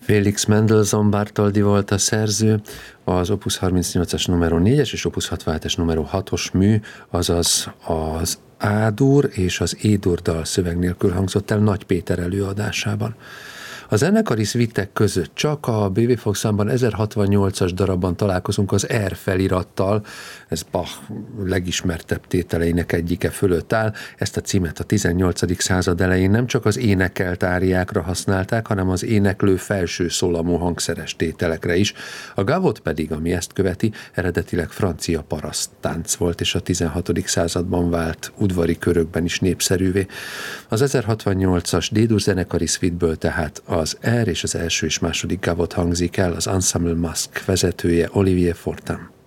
Félix Mendelssohn Bartholdy volt a szerző, az Opus 38-as numero 4-es és Opus 67-es numero 6-os mű, azaz az A-dur és az E-dur dal szöveg nélkül hangzott el Nagy Péter előadásában. A zenekari szvitek között csak a BB Fogszámban 1068-as darabban találkozunk az R felirattal, ez Bach legismertebb tételeinek egyike fölött áll. Ezt a címet a 18. század elején nem csak az énekelt áriákra használták, hanem az éneklő felső szólamú hangszeres tételekre is. A gavot pedig, ami ezt követi, eredetileg francia paraszttánc volt, és a 16. században vált udvari körökben is népszerűvé. Az 1068-as D-dur zenekari szvitből tehát az R és az első és második gavot hangzik el, az Ensemble Masque vezetője Olivier Fortin.